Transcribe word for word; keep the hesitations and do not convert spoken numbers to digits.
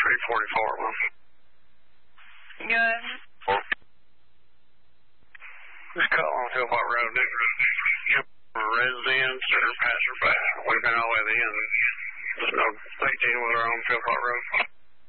three forty-four, man. Good. Just call on Philpott Road. Yep. Residents or passerby. We've been all the way to the end. There's no eighteen-wheeler on Philpott Road.